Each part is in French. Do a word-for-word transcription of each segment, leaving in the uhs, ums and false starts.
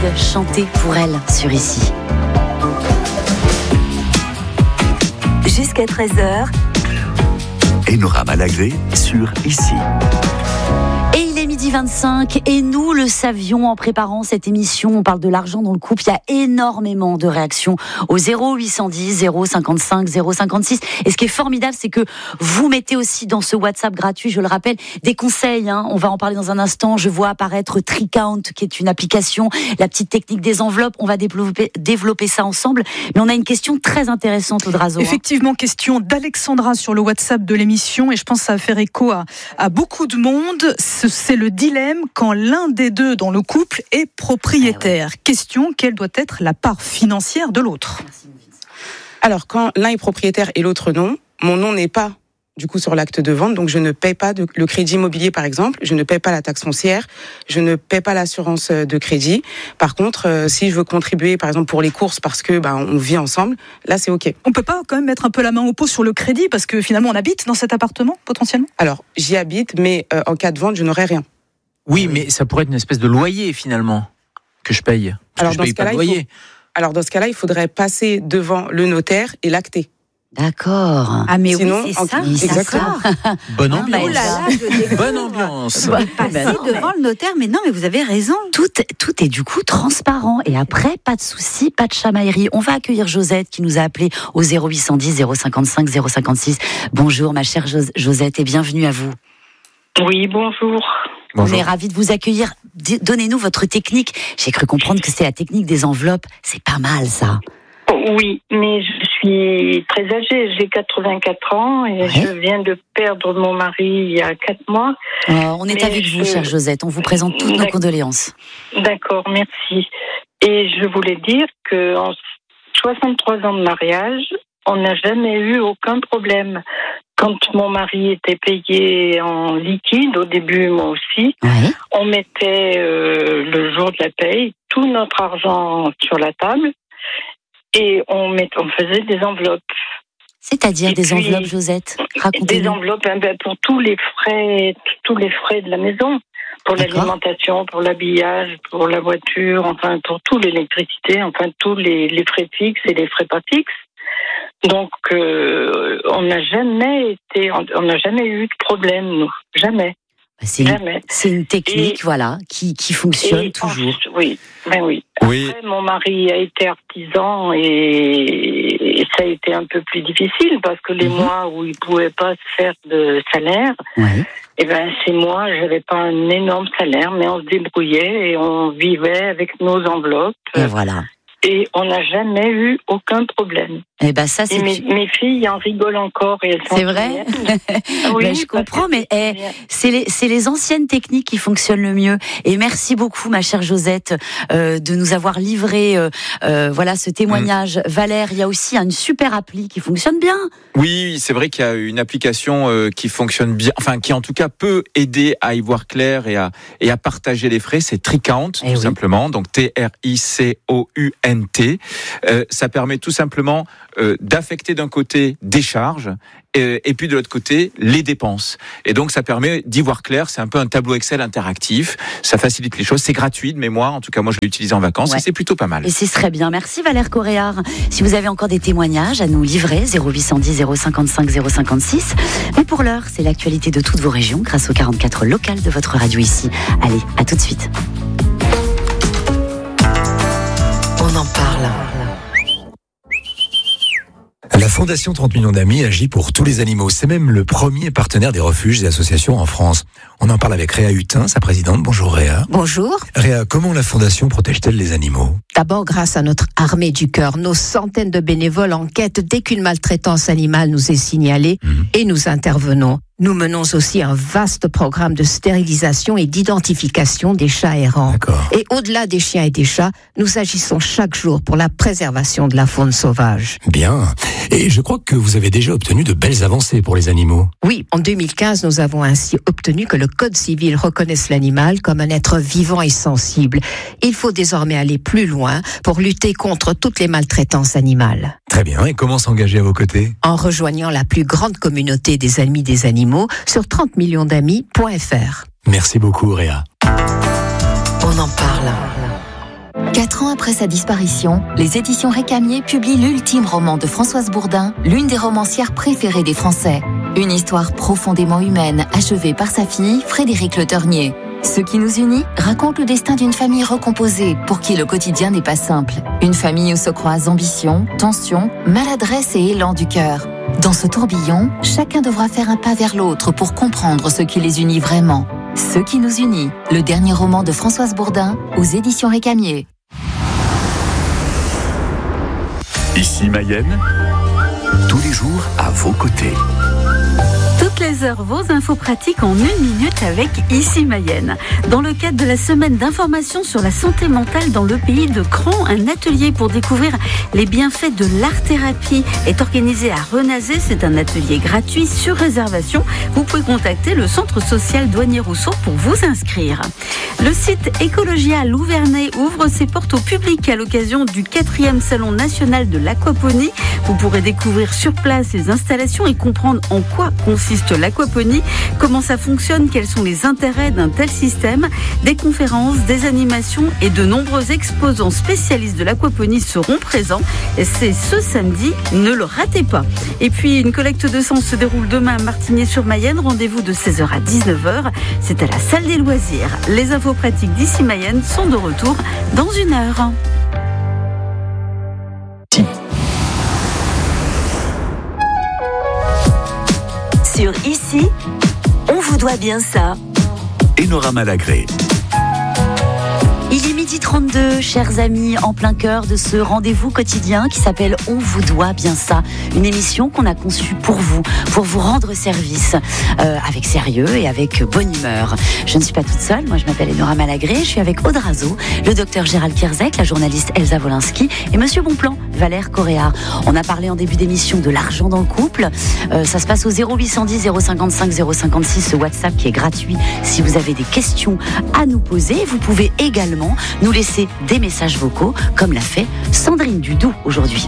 Chanter pour elle sur Ici. Jusqu'à treize heures. Enora Malagré sur Ici. Et il est midi vingt-cinq et nous le savions en préparant cette émission. On parle de l'argent dans le couple. Il y a énormément de réactions au zéro huit cent dix zéro cinquante-cinq zéro cinquante-six. Et ce qui est formidable, c'est que vous mettez aussi dans ce WhatsApp gratuit, je le rappelle, des conseils. Hein. On va en parler dans un instant. Je vois apparaître TreeCount, qui est une application, la petite technique des enveloppes. On va développer, développer ça ensemble. Mais on a une question très intéressante, Audrazo. Effectivement, question d'Alexandra sur le WhatsApp de l'émission. Et je pense que ça va faire écho à, à beaucoup de monde. C'est le dilemme quand l'un des deux dans le couple est propriétaire. Ah ouais. Question, quelle doit être la part financière de l'autre ? Alors, quand l'un est propriétaire et l'autre non, mon nom n'est pas du coup sur l'acte de vente, donc je ne paie pas de, le crédit immobilier par exemple, je ne paie pas la taxe foncière, je ne paie pas l'assurance de crédit. Par contre, euh, si je veux contribuer par exemple pour les courses parce que ben on vit ensemble, là c'est ok. On peut pas quand même mettre un peu la main au pot sur le crédit parce que finalement on habite dans cet appartement potentiellement ? Alors j'y habite, mais euh, en cas de vente je n'aurai rien. Oui, mais ça pourrait être une espèce de loyer finalement que je paye. Parce Alors que je dans paye ce pas cas-là, de loyer. il faut... Alors dans ce cas-là, il faudrait passer devant le notaire et l'acter. D'accord. Ah mais Sinon, oui, c'est en... ça. Exactement. Bonne Ah, ambiance. bah, là, là, je Bonne ambiance. Passer devant le notaire, mais non, mais vous avez raison. Tout, tout est du coup transparent. Et après, pas de souci, pas de chamaillerie. On va accueillir Josette qui nous a appelé au zéro huit cent dix zéro cinquante-cinq zéro cinquante-six. Bonjour ma chère Jos- Josette et bienvenue à vous. Oui, bonjour. Bonjour. On est ravis de vous accueillir. D- Donnez-nous votre technique. J'ai cru comprendre que c'est la technique des enveloppes. C'est pas mal ça. Oui, mais je suis très âgée, j'ai quatre-vingt-quatre ans et Ouais. je viens de perdre mon mari il y a quatre mois. Euh, on est Mais avec vous, je- chère Josette. On vous présente toutes nos D'accord. condoléances. D'accord, merci. Et je voulais dire qu'en soixante-trois ans de mariage, on n'a jamais eu aucun problème. Quand mon mari était payé en liquide, au début moi aussi, Ouais. on mettait euh, le jour de la paye tout notre argent sur la table et on, met, on faisait des enveloppes. C'est-à-dire Et des puis, enveloppes, Josette. Des Racontez-nous. enveloppes hein, ben, pour tous les frais, tous les frais de la maison, pour D'accord. l'alimentation, pour l'habillage, pour la voiture, enfin pour tout l'électricité, enfin tous les, les frais fixes et les frais pas fixes. Donc euh, on n'a jamais été, on n'a jamais eu de problème, nous, jamais, C'est une, jamais. c'est une technique, Et- voilà, qui, qui fonctionne Et toujours. ensuite, oui, ben oui. Oui. Après, mon mari a été artisan et, et ça a été un peu plus difficile parce que les Mhm. mois où il pouvait pas se faire de salaire, Ouais. eh ben ces mois, j'avais pas un énorme salaire, mais on se débrouillait et on vivait avec nos enveloppes Et voilà. et on n'a jamais eu aucun problème. Eh ben ça, Et c'est. mes, mes filles en rigolent encore et elles sont C'est vrai. Oui, Ben, je parce comprends, que mais c'est eh, c'est les, c'est les anciennes techniques qui fonctionnent le mieux. Et merci beaucoup, ma chère Josette, euh, de nous avoir livré, euh, euh, voilà, ce témoignage. Mm. Valère, il y a aussi une super appli qui fonctionne bien. Oui, c'est vrai qu'il y a une application euh, qui fonctionne bien, enfin qui en tout cas peut aider à y voir clair et à et à partager les frais. C'est TreeCount, Eh tout oui. simplement. Donc T R I C O U N T. Euh, ça permet tout simplement euh, d'affecter d'un côté des charges euh, et puis de l'autre côté les dépenses. Et donc ça permet d'y voir clair. C'est un peu un tableau Excel interactif. Ça facilite les choses. C'est gratuit de mémoire. En tout cas, moi je l'ai utilisé en vacances Ouais. et c'est plutôt pas mal. Et c'est très bien. Merci Valère Coréard. Si vous avez encore des témoignages à nous livrer, zéro huit cent dix zéro cinquante-cinq zéro cinquante-six. Mais pour l'heure, c'est l'actualité de toutes vos régions grâce aux quarante-quatre locales de votre radio ici. Allez, à tout de suite. On en parle. La Fondation trente millions d'amis agit pour tous les animaux. C'est même le premier partenaire des refuges et associations en France. On en parle avec Réa Hutin, sa présidente. Bonjour Réa. Bonjour. Réa, comment la Fondation protège-t-elle les animaux ? D'abord, grâce à notre armée du cœur, nos centaines de bénévoles enquêtent dès qu'une maltraitance animale nous est signalée Mhm. et nous intervenons. Nous menons aussi un vaste programme de stérilisation et d'identification des chats errants. D'accord. Et au-delà des chiens et des chats, nous agissons chaque jour pour la préservation de la faune sauvage. Bien. Et je crois que vous avez déjà obtenu de belles avancées pour les animaux. Oui, en deux mille quinze, nous avons ainsi obtenu que le Code civil reconnaisse l'animal comme un être vivant et sensible. Il faut désormais aller plus loin pour lutter contre toutes les maltraitances animales. Très bien. Et comment s'engager à vos côtés ? En rejoignant la plus grande communauté des amis des animaux sur trente millions d'amis point f r. Merci beaucoup Réa. On en parle. Quatre ans après sa disparition, les éditions Récamier publient l'ultime roman de Françoise Bourdin, l'une des romancières préférées des Français. Une histoire profondément humaine, achevée par sa fille, Frédérique Le Ternier. Ce qui nous unit raconte le destin d'une famille recomposée, pour qui le quotidien n'est pas simple. Une famille où se croisent ambition, tension, maladresse et élan du cœur. Dans ce tourbillon, chacun devra faire un pas vers l'autre pour comprendre ce qui les unit vraiment. Ce qui nous unit, le dernier roman de Françoise Bourdin, aux éditions Récamier. Ici Mayenne, tous les jours à vos côtés. Toutes les heures, vos infos pratiques en une minute avec Ici Mayenne. Dans le cadre de la semaine d'information sur la santé mentale dans le pays de Cran, un atelier pour découvrir les bienfaits de l'art-thérapie est organisé à Renazé. C'est un atelier gratuit sur réservation. Vous pouvez contacter le centre social Douanier-Rousseau pour vous inscrire. Le site Écologia à Louvernay ouvre ses portes au public à l'occasion du quatrième salon national de l'aquaponie. Vous pourrez découvrir sur place les installations et comprendre en quoi consiste l'aquaponie, comment ça fonctionne, quels sont les intérêts d'un tel système. Des conférences, des animations et de nombreux exposants spécialistes de l'aquaponie seront présents. Et c'est ce samedi, ne le ratez pas. Et puis une collecte de sang se déroule demain à Martigny-sur-Mayenne. Rendez-vous de seize heures à dix-neuf heures. C'est à la salle des loisirs. Les infos pratiques d'Ici Mayenne sont de retour dans une heure. Sur Ici, on vous doit bien ça. Enora Malagré. Il est midi trente-deux, chers amis, en plein cœur de ce rendez-vous quotidien qui s'appelle On vous doit bien ça. Une émission qu'on a conçue pour vous, pour vous rendre service, euh, avec sérieux et avec bonne humeur. Je ne suis pas toute seule, moi je m'appelle Enora Malagré, je suis avec Aude Razo, le docteur Gérald Kierzek, la journaliste Elsa Wolinski et Monsieur Bonplan, Valère Correa. On a parlé en début d'émission de l'argent dans le couple. Euh, ça se passe au zéro huit cent dix, zéro cinquante-cinq, zéro cinquante-six, ce WhatsApp qui est gratuit si vous avez des questions à nous poser. Vous pouvez également nous laisser des messages vocaux, comme l'a fait Sandrine Dudou aujourd'hui.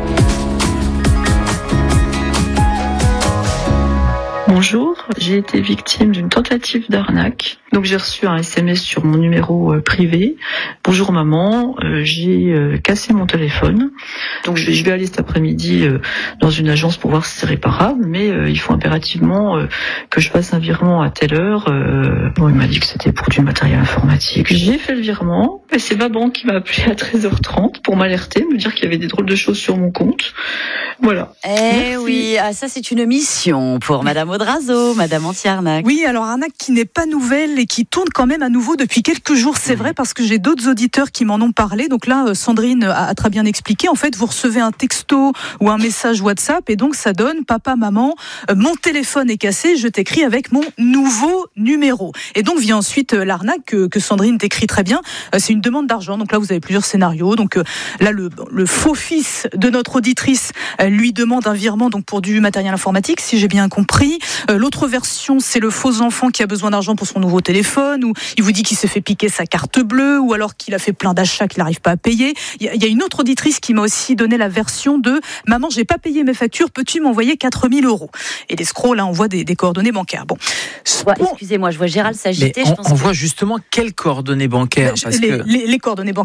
Bonjour, j'ai été victime d'une tentative d'arnaque. Donc j'ai reçu un S M S sur mon numéro euh, privé. Bonjour maman, euh, j'ai euh, cassé mon téléphone. Donc je vais, je vais aller cet après-midi euh, dans une agence pour voir si c'est réparable, mais euh, il faut impérativement euh, que je fasse un virement à telle heure. Euh, bon, il m'a dit que c'était pour du matériel informatique. J'ai fait le virement, et c'est ma banque qui m'a appelé à treize heures trente pour m'alerter, me dire qu'il y avait des drôles de choses sur mon compte. Voilà. Eh Merci. oui, ah, ça c'est une mission pour Madame Aude Razo, Madame anti-arnaque. Oui, alors arnaque qui n'est pas nouvelle et qui tourne quand même à nouveau depuis quelques jours, c'est vrai, parce que j'ai d'autres auditeurs qui m'en ont parlé. Donc là, Sandrine a très bien expliqué. En fait, vous recevez un texto ou un message WhatsApp et donc ça donne « Papa, maman, mon téléphone est cassé, je t'écris avec mon nouveau numéro ». Et donc vient ensuite l'arnaque que, que Sandrine décrit très bien. C'est une demande d'argent. Donc là, vous avez plusieurs scénarios. Donc là, le, le faux fils de notre auditrice lui demande un virement donc pour du matériel informatique, si j'ai bien compris. L'autre version, c'est le faux enfant qui a besoin d'argent pour son nouveau téléphone, ou il vous dit qu'il s'est fait piquer sa carte bleue, ou alors qu'il a fait plein d'achats qu'il n'arrive pas à payer. Il y, y a une autre auditrice qui m'a aussi donné la version de « Maman, j'ai pas payé mes factures, peux-tu m'envoyer quatre mille euros ?» Et l'escroc, là, envoie des, des coordonnées bancaires. Bon. Ouais, excusez-moi, je vois Gérald s'agiter. Mais on, je pense on que... voit justement quelles coordonnées bancaires, parce les, que... les, les coordonnées bancaires.